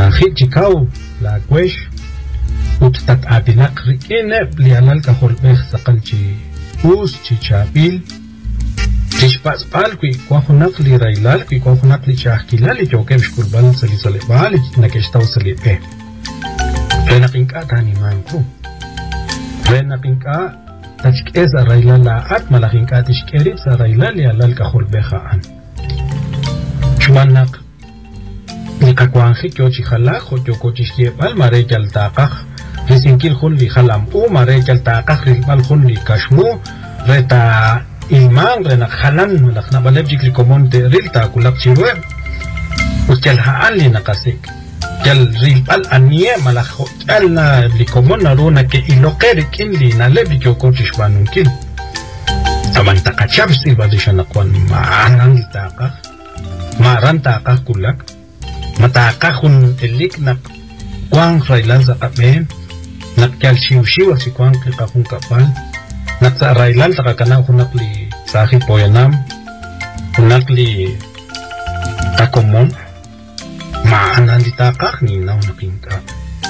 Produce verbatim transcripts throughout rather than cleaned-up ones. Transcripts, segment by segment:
hijikau la kwesh uttat abinak rikene lianal ka holbeh sakalchi us chichabil tishpas palqui kwahunak li railal qui kwahunak li chahkilal jokem shkurbal sali sali bal nakeshtaw sali pe rena pinka tani manku rena pinka tachkeza railal at malakinka tishkerib sa railal lianal ka holbeha an shmanak nikakwanji kyochi khala khocho kochishie bal mare jaltaqah risinkil khulli khalam u mare jaltaqah rilbal khulli kashmu reta iman rena khalan lakna balabjik likomonte rilta kulak chirwe uskal haali nakasik jal rilbal anie malakho jalna likomon naruna ke ilokeri kinli na lebi kochish banunkin taman takachab silbadishan akwan maanan taqah maaran taqah kulak matakahun telik nak kwang railan sa kapen nak kalsiu siwa si kwang kakung kapal nak sa railan sa kakana hunak li sahi poyanam hunak li takomon maanan di takak ni naw nakingka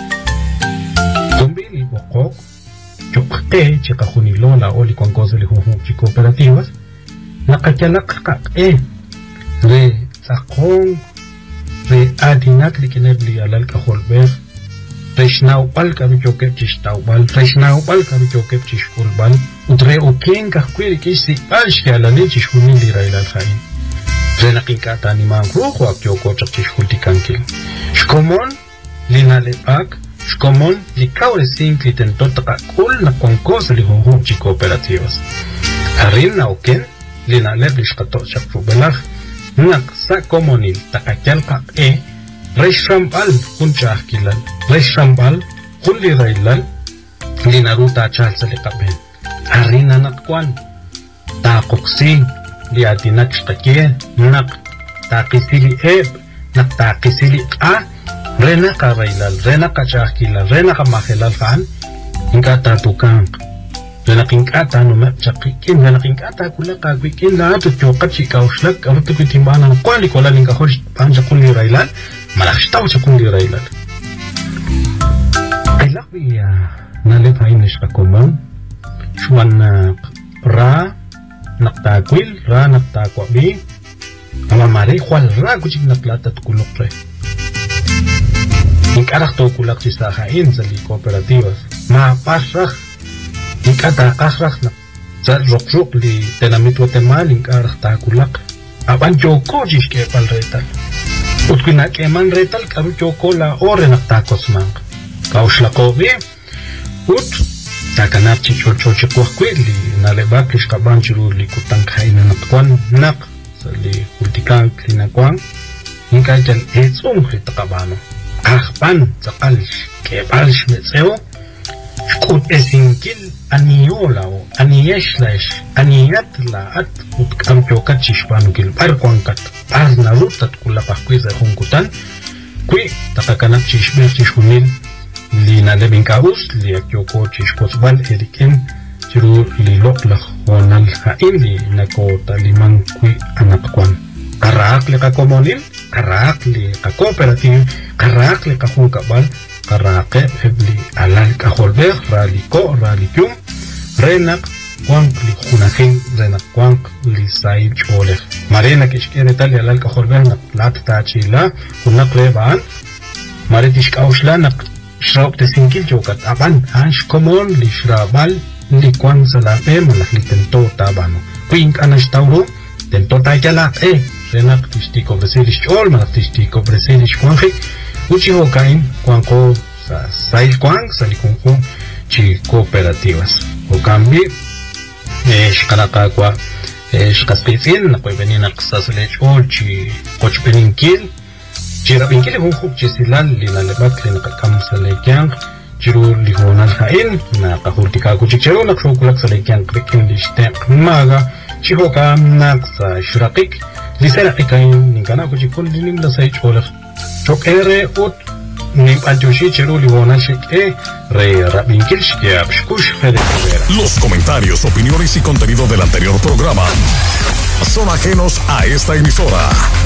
tumbili bokok chokte chika hunilola oli kwang kosa li huhuk chi kooperativas nakakyalak kak eh re sakong re adinak likinebli alal ka holber reshnau pal ka bichokep chistau bal reshnau pal ka bichokep chishkul bal utre oken ka kwiri kisi pal shkala le chishkuni li railal khain rena kinkata ni mangru kwa kyoko chishkul tikankil shkomon linale pak shkomon likaure sinkli tentotaka kul na konkos li honhum chi cooperativas harin na oken linale blishkato chakru belach nak sa komonil takakyal ka e reshrambal kuncha kilal reshrambal kulli railal linaruta chal sa likapen harina nakwan takoksi liatinak shtakye nak takisili eb nak takisili a rena ka railal rena ka chakilal rena ka makilal fan inka tatukank rena kinkata no map chakikin rena kinkata kulaka kwikin la atu chokat chikauslak arutu kitimbana kwali kola linka hosh panja kulli railan malakshtaw cha kulli railan kailak biya nalip hainish kakomang shwan ra naktakwil ra naktakwabi amamari khwal ra kuchik naklatat kulukre inkarak to kulak chisahain sa li cooperativas ma pasrak inkata kasrak na sa rok-rok li tenamit Guatemala inkarak takulak aban choko jishke pal retal ut kina keman retal karu choko la ore nak takos mang kauslakovi ut takanap chichocho chikwakwi li nalebak li shkaban chiru li kutang kaina nakwan nak sa li kultikang klinakwang inkajal etsum kritakabano akpan sa kalish kepal shmetseo shkut esinkil aniola o anieshlash aniatla at utkam chokat chishpanukil par kwankat par narutat kulapakwiza hunkutan kwi takakanap chishmer chishunil li nalebinkaus li akyoko chishkosbal eriken chiru li loklak honal hain li nakota liman kwi anapkwan karak li kakomonil karak li kakooperativ karak li kahunkabal karake hebli alal ka holber raliko ralikum renak kwang li khunahin renak kwang li saib chole marena kishkere tal alal ka holber nak lat ta chila kunak reban mare tishkaushla nak shrab te sinkil jokat aban ansh komon li shrabal li kwang salape malak li tento tabano kwing anashtawro tento taikala e renak tishtiko bresilish chol malak tishtiko bresilish kwanghi uchi hokain kwanko sa sai kwang sa likunku chi cooperativas o kambi eh shkalaka kwa eh shkaspetsin na kwebenina ksasle chol chi kochpeninkil chi rabinkil hunku chi silal lina lebat klina kamsale kyang chiru lihonal hain na kahurtika kuchichero na krokulak sale kyang krikin lishte maga chi hokam nak sa shrakik lisera ikain ninkana kuchikul linim la sai cholak chokere ut nim anjoshi cheru liwona shike re rabinkil shike abshkush fede. Los comentarios, opiniones y contenido del anterior programa son ajenos a esta emisora.